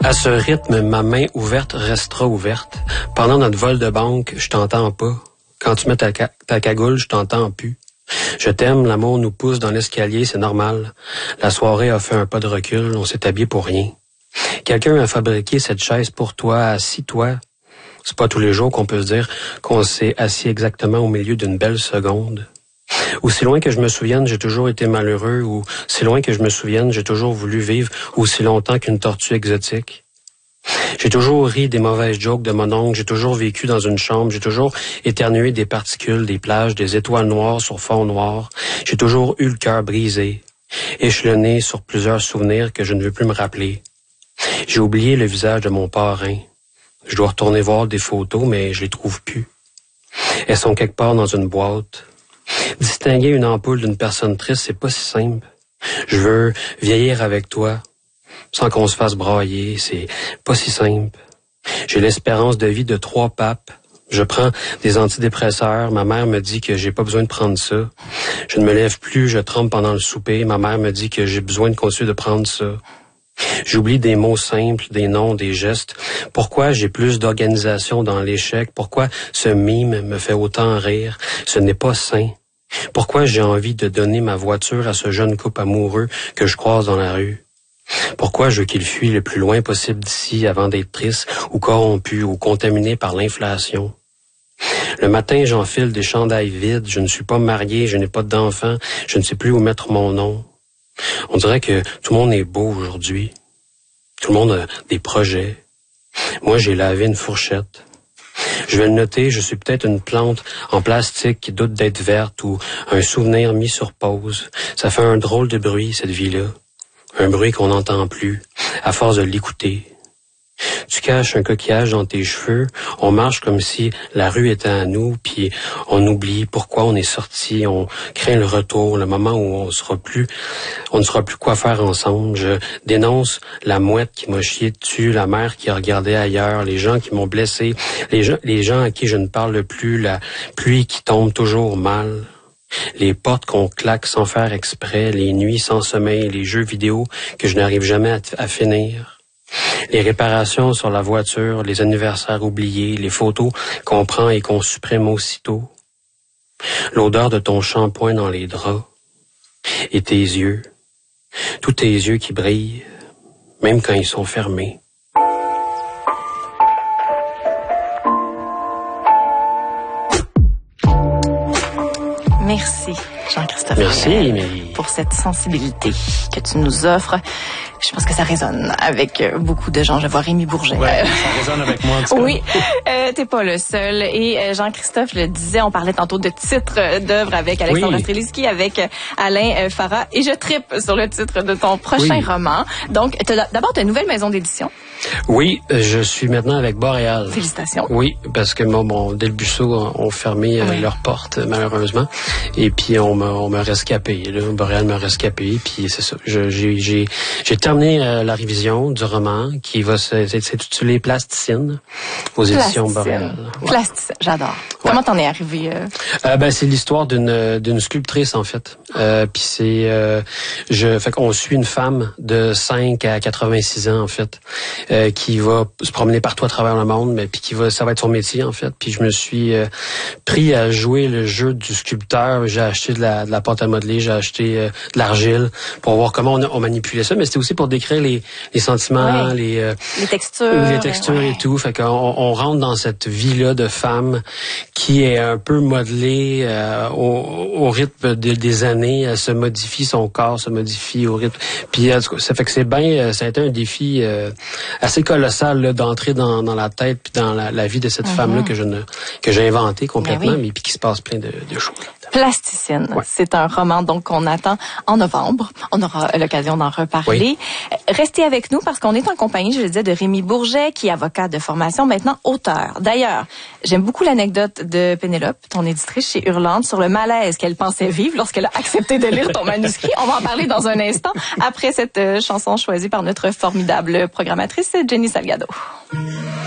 À ce rythme, ma main ouverte restera ouverte. Pendant notre vol de banque, je t'entends pas. Quand tu mets ta cagoule, je t'entends plus. Je t'aime, l'amour nous pousse dans l'escalier, c'est normal. La soirée a fait un pas de recul, on s'est habillé pour rien. Quelqu'un a fabriqué cette chaise pour toi, assis-toi. C'est pas tous les jours qu'on peut se dire qu'on s'est assis exactement au milieu d'une belle seconde. Aussi loin que je me souvienne, j'ai toujours été malheureux, ou si loin que je me souvienne, j'ai toujours voulu vivre aussi longtemps qu'une tortue exotique. J'ai toujours ri des mauvaises jokes de mon oncle, j'ai toujours vécu dans une chambre, j'ai toujours éternué des particules, des plages, des étoiles noires sur fond noir. J'ai toujours eu le cœur brisé, échelonné sur plusieurs souvenirs que je ne veux plus me rappeler. J'ai oublié le visage de mon parrain. Je dois retourner voir des photos, mais je les trouve plus. Elles sont quelque part dans une boîte. Distinguer une ampoule d'une personne triste, c'est pas si simple. Je veux vieillir avec toi, sans qu'on se fasse brailler, c'est pas si simple. J'ai l'espérance de vie de 3 papes. Je prends des antidépresseurs. Ma mère me dit que j'ai pas besoin de prendre ça. Je ne me lève plus, je trempe pendant le souper. Ma mère me dit que j'ai besoin de continuer de prendre ça. J'oublie des mots simples, des noms, des gestes. Pourquoi j'ai plus d'organisation dans l'échec? Pourquoi ce mime me fait autant rire? Ce n'est pas sain. Pourquoi j'ai envie de donner ma voiture à ce jeune couple amoureux que je croise dans la rue? Pourquoi je veux qu'il fuit le plus loin possible d'ici avant d'être triste ou corrompu ou contaminé par l'inflation? Le matin, j'enfile des chandails vides, je ne suis pas marié, je n'ai pas d'enfant, je ne sais plus où mettre mon nom. On dirait que tout le monde est beau aujourd'hui. Tout le monde a des projets. Moi, j'ai lavé une fourchette. Je vais le noter, je suis peut-être une plante en plastique qui doute d'être verte ou un souvenir mis sur pause. Ça fait un drôle de bruit, cette vie-là. Un bruit qu'on n'entend plus, à force de l'écouter. Tu caches un coquillage dans tes cheveux, on marche comme si la rue était à nous, puis on oublie pourquoi on est sorti, on craint le retour, le moment où on ne saura plus quoi faire ensemble. Je dénonce la mouette qui m'a chié dessus, la mère qui a regardé ailleurs, les gens qui m'ont blessé, les gens à qui je ne parle plus, la pluie qui tombe toujours mal. Les portes qu'on claque sans faire exprès, les nuits sans sommeil, les jeux vidéo que je n'arrive jamais à finir. Les réparations sur la voiture, les anniversaires oubliés, les photos qu'on prend et qu'on supprime aussitôt. L'odeur de ton shampoing dans les draps. Et tes yeux. Tous tes yeux qui brillent, même quand ils sont fermés. Merci, Jean-Christophe. Merci, pour cette sensibilité que tu nous offres. Je pense que ça résonne avec beaucoup de gens. Je vois Rémi Bourget. Ouais, ça résonne avec moi. Oui, t'es pas le seul. Et Jean-Christophe le disait, on parlait tantôt de titres d'œuvres avec Alexandra Strelitzky, avec Alain Farah. Et je trippe sur le titre de ton prochain roman. Donc, d'abord, tu as une nouvelle maison d'édition. Oui, je suis maintenant avec Boréal. Félicitations. Oui, parce que mon Delbusso ont fermé leurs portes, malheureusement. Et puis, on m'a rescapé. Là. Boréal m'a rescapé. Puis, c'est ça. J'ai terminé la révision du roman qui va s'intituler Plasticine aux éditions Boréal. Ouais. Plasticine, j'adore. Ouais. Comment t'en es arrivé? C'est l'histoire d'une sculptrice, en fait. Puis c'est... fait qu'on suit une femme de 5 à 86 ans, en fait, qui va se promener partout à travers le monde, mais puis ça va être son métier, en fait. Puis je me suis pris à jouer le jeu du sculpteur. J'ai acheté de la pâte à modeler, j'ai acheté de l'argile pour voir comment on manipulait ça, mais c'était aussi pour décrire les sentiments, les textures et tout. Fait qu'on rentre dans cette vie-là de femme qui est un peu modelée au rythme des années. Elle se modifie, son corps se modifie au rythme. Puis ça fait que ça a été un défi assez colossal là, d'entrer dans la tête puis dans la vie de cette femme-là que j'ai inventée complètement, mais puis qui se passe plein de choses. Plasticine, c'est un roman donc qu'on attend en novembre. On aura l'occasion d'en reparler. Restez avec nous parce qu'on est en compagnie, je le disais, de Rémi Bourget, qui est avocat de formation, maintenant auteur. D'ailleurs, j'aime beaucoup l'anecdote de Pénélope, ton éditrice chez Hurlante, sur le malaise qu'elle pensait vivre lorsqu'elle a accepté de lire ton manuscrit. On va en parler dans un instant, après cette chanson choisie par notre formidable programmatrice, Jenny Salgado.